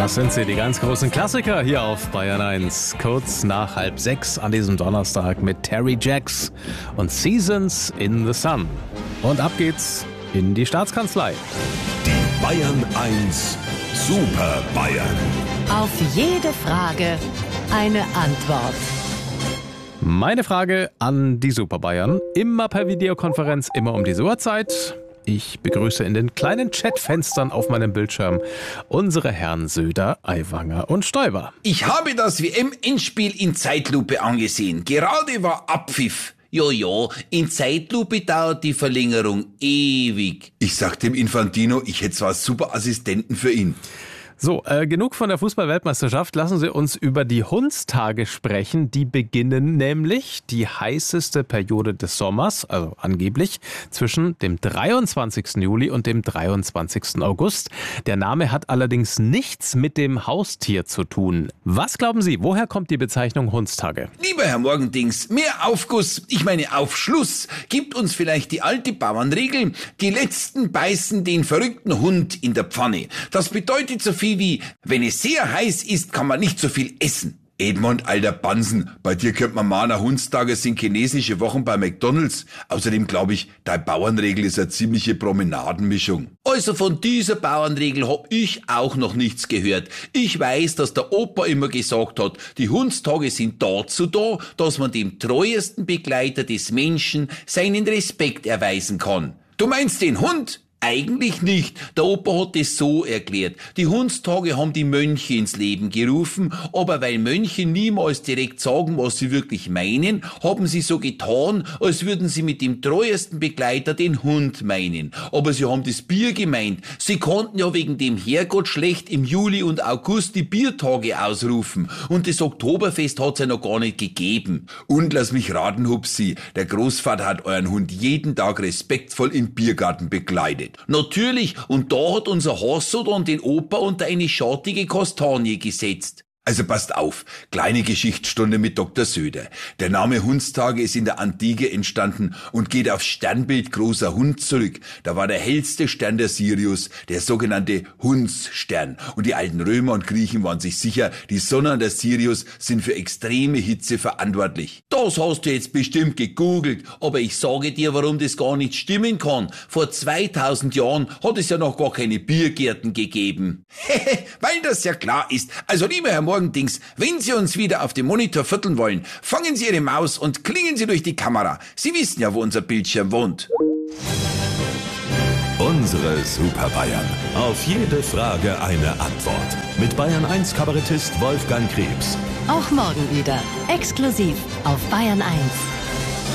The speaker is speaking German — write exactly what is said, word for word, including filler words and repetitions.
Das sind sie, die ganz großen Klassiker hier auf Bayern eins. Kurz nach halb sechs an diesem Donnerstag mit Terry Jacks und Seasons in the Sun. Und ab geht's in die Staatskanzlei. Die Bayern eins Super Bayern. Auf jede Frage eine Antwort. Meine Frage an die Super Bayern. Immer per Videokonferenz, immer um diese Uhrzeit. Ich begrüße in den kleinen Chatfenstern auf meinem Bildschirm unsere Herren Söder, Aiwanger und Stoiber. Ich habe das W M-Endspiel in Zeitlupe angesehen. Gerade war Abpfiff. Jojo, in Zeitlupe dauert die Verlängerung ewig. Ich sag dem Infantino, ich hätte zwar super Assistenten für ihn. So, äh, genug von der Fußball-Weltmeisterschaft. Lassen Sie uns über die Hundstage sprechen. Die beginnen nämlich die heißeste Periode des Sommers, also angeblich, zwischen dem dreiundzwanzigsten Juli und dem dreiundzwanzigsten August. Der Name hat allerdings nichts mit dem Haustier zu tun. Was glauben Sie, woher kommt die Bezeichnung Hundstage? Lieber Herr Morgendings, mehr Aufguss, ich meine Aufschluss, gibt uns vielleicht die alte Bauernregel, die Letzten beißen den verrückten Hund in der Pfanne. Das bedeutet so viel wie, wenn es sehr heiß ist, kann man nicht so viel essen. Edmund, alter Bansen, bei dir könnte man meinen, Hundstage sind chinesische Wochen bei McDonalds. Außerdem glaube ich, deine Bauernregel ist eine ziemliche Promenadenmischung. Also von dieser Bauernregel hab ich auch noch nichts gehört. Ich weiß, dass der Opa immer gesagt hat, die Hundstage sind dazu da, dass man dem treuesten Begleiter des Menschen seinen Respekt erweisen kann. Du meinst den Hund? Eigentlich nicht. Der Opa hat es so erklärt. Die Hundstage haben die Mönche ins Leben gerufen, aber weil Mönche niemals direkt sagen, was sie wirklich meinen, haben sie so getan, als würden sie mit dem treuesten Begleiter den Hund meinen. Aber sie haben das Bier gemeint. Sie konnten ja wegen dem Herrgott schlecht im Juli und August die Biertage ausrufen. Und das Oktoberfest hat's ja noch gar nicht gegeben. Und lass mich raten, Hupsi, der Großvater hat euren Hund jeden Tag respektvoll im Biergarten begleitet. Natürlich, und da hat unser Hasso dann den Opa unter eine schattige Kastanie gesetzt. Also passt auf, kleine Geschichtsstunde mit Doktor Söder. Der Name Hundstage ist in der Antike entstanden und geht auf Sternbild großer Hund zurück. Da war der hellste Stern der Sirius, der sogenannte Hundsstern. Und die alten Römer und Griechen waren sich sicher, die Sonne und der Sirius sind für extreme Hitze verantwortlich. Das hast du jetzt bestimmt gegoogelt, aber ich sage dir, warum das gar nicht stimmen kann. Vor zweitausend Jahren hat es ja noch gar keine Biergärten gegeben. Weil das ja klar ist. Also lieber Herr Morgendings, wenn Sie uns wieder auf dem Monitor vierteln wollen, fangen Sie Ihre Maus und klingen Sie durch die Kamera. Sie wissen ja, wo unser Bildschirm wohnt. Unsere Super Bayern. Auf jede Frage eine Antwort. Mit Bayern eins Kabarettist Wolfgang Krebs. Auch morgen wieder. Exklusiv auf Bayern eins.